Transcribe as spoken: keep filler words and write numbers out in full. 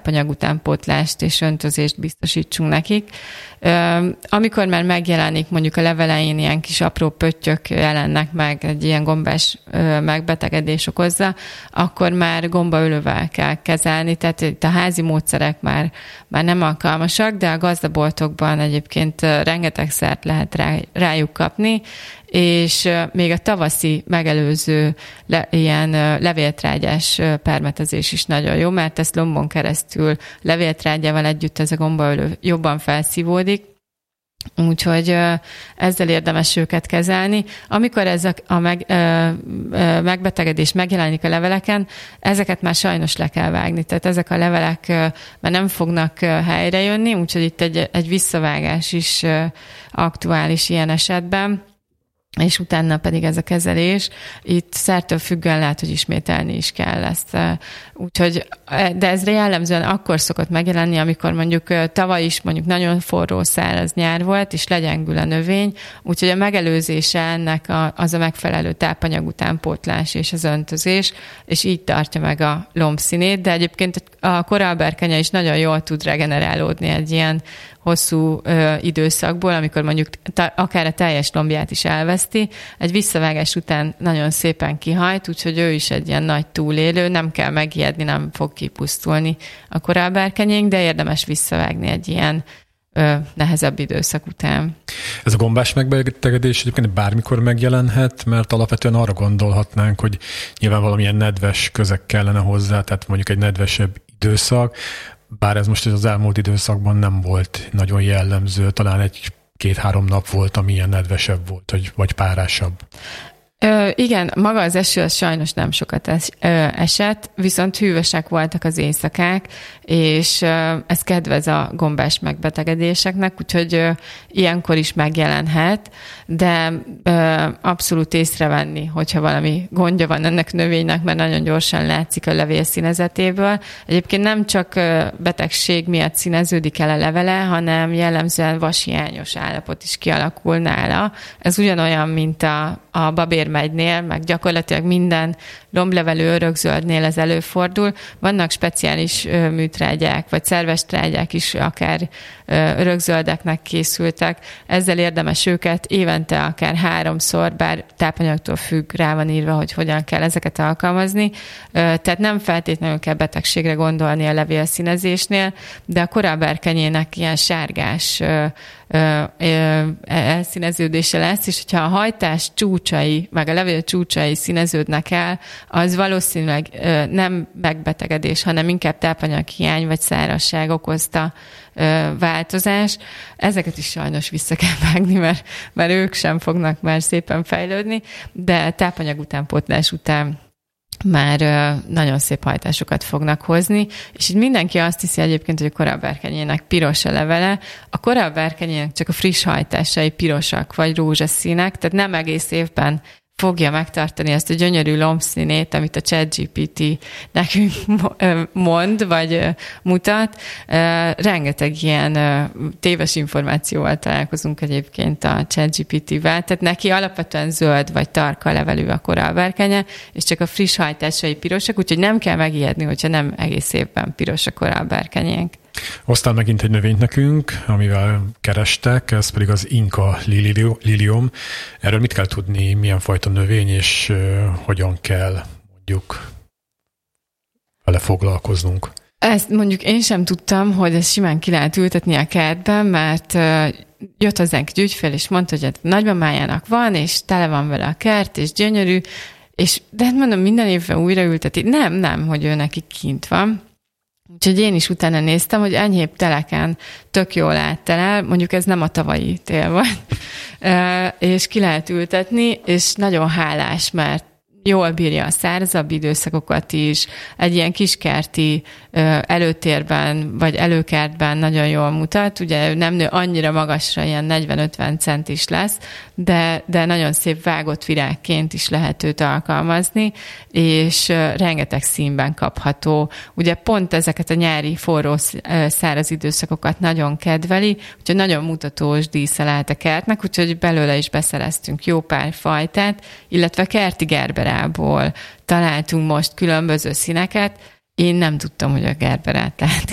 tápanyag utánpótlást és öntözést biztosítsunk nekik. Amikor már megjelenik mondjuk a levelein ilyen kis apró pöttyök jelennek meg, egy ilyen gombás megbetegedés okozza, akkor már gombaölővel kell kezelni, tehát itt a házi módszerek már, már nem alkalmasak, de a gazdaboltokban egyébként rengeteg szert lehet rá, rájuk kapni, és még a tavaszi megelőző le, ilyen levéltrágyás permetezés is nagyon jó, mert ezt lombon keresztül levéltrágyával együtt ez a gombaölő jobban felszívódik, úgyhogy ezzel érdemes őket kezelni. Amikor ez a, a meg, ö, ö, megbetegedés megjelenik a leveleken, ezeket már sajnos le kell vágni, tehát ezek a levelek ö, már nem fognak ö, helyrejönni, úgyhogy itt egy, egy visszavágás is ö, aktuális ilyen esetben, és utána pedig ez a kezelés. Itt szertől függően lehet, hogy ismételni is kell ezt. Úgyhogy, de ez jellemzően akkor szokott megjelenni, amikor mondjuk tavaly is mondjuk nagyon forró, száraz nyár volt, és legyengül a növény, úgyhogy a megelőzése ennek a, az a megfelelő tápanyag utánpótlás és az öntözés, és így tartja meg a lombszínét, de egyébként a korallberkenya is nagyon jól tud regenerálódni egy ilyen hosszú ö, időszakból, amikor mondjuk ta, akár a teljes lombját is elveszti, egy visszavágás után nagyon szépen kihajt, úgyhogy ő is egy ilyen nagy túlélő, nem kell megijedni, nem fog kipusztulni a korallberkenyénk, de érdemes visszavágni egy ilyen ö, nehezebb időszak után. Ez a gombás megbetegedés egyébként bármikor megjelenhet, mert alapvetően arra gondolhatnánk, hogy nyilván valamilyen nedves közeg kellene hozzá, tehát mondjuk egy nedvesebb időszak, bár ez most az elmúlt időszakban nem volt nagyon jellemző, talán egy-két-három nap volt, ami ilyen nedvesebb volt, vagy, vagy párásabb. Ö, igen, maga az eső az sajnos nem sokat es, ö, esett, viszont hűvösek voltak az éjszakák, és ö, ez kedvez a gombás megbetegedéseknek, úgyhogy ö, ilyenkor is megjelenhet, de ö, abszolút észrevenni, hogyha valami gondja van ennek növénynek, mert nagyon gyorsan látszik a levél színezetéből. Egyébként nem csak ö, betegség miatt színeződik el a levele, hanem jellemzően vashiányos állapot is kialakul nála. Ez ugyanolyan, mint a, a babérmegynél, meg gyakorlatilag minden lomblevelő örökzöldnél ez előfordul. Vannak speciális ö, műtrágyák, vagy szerves trágyák is akár ö, örökzöldeknek készültek. Ezzel érdemes őket évente akár háromszor, bár tápanyagtól függ, rá van írva, hogy hogyan kell ezeket alkalmazni. Ö, tehát nem feltétlenül kell betegségre gondolni a levélszínezésnél, de a korallberkenyének ilyen sárgás ö, ö, ö, elszíneződése lesz, és hogyha a hajtás csúcsai, meg a levél csúcsai színeződnek el, az valószínűleg ö, nem megbetegedés, hanem inkább tápanyaghiány vagy szárazság okozta ö, változás. Ezeket is sajnos vissza kell vágni, mert, mert ők sem fognak már szépen fejlődni, de tápanyag utánpótlás után már ö, nagyon szép hajtásokat fognak hozni, és így mindenki azt hiszi egyébként, hogy a korallberkenyének piros a levele. A korallberkenyének csak a friss hajtásai pirosak, vagy rózsaszínek, tehát nem egész évben fogja megtartani ezt a gyönyörű lombszínét, amit a ChatGPT nekünk mond, vagy mutat. Rengeteg ilyen téves információval találkozunk egyébként a ChatGPT-vel, tehát neki alapvetően zöld vagy tarka levelű a korallberkenye, és csak a friss hajtásai pirosak, úgyhogy nem kell megijedni, hogyha nem egész évben piros a korallberkenyénk. Hoztál megint egy növényt nekünk, amivel kerestek, ez pedig az Inca lilium. Erről mit kell tudni, milyen fajta növény, és uh, hogyan kell mondjuk vele foglalkoznunk? Ezt mondjuk én sem tudtam, hogy ezt simán ki lehet ültetni a kertben, mert uh, jött hozzánk egy ügyfél, és mondta, hogy nagymamájának van, és tele van vele a kert, és gyönyörű, és de hát mondom, minden évben újra ülteti. Nem, nem, hogy ő neki kint van. Úgyhogy én is utána néztem, hogy enyhébb teleken tök jól áttelel, mondjuk ez nem a tavalyi tél volt, és ki lehet ültetni, és nagyon hálás, mert jól bírja a szárazabb időszakokat is, egy ilyen kiskerti előtérben, vagy előkertben nagyon jól mutat, ugye nem nő annyira magasra, ilyen negyven-ötven cent is lesz, de, de nagyon szép vágott virágként is lehet őt alkalmazni, és rengeteg színben kapható. Ugye pont ezeket a nyári forró száraz időszakokat nagyon kedveli, úgyhogy nagyon mutatós dísze lehet a kertnek, úgyhogy belőle is beszereztünk jó pár fajtát, illetve kerti gerberából találtunk most különböző színeket. Én nem tudtam, hogy a gerberát lehet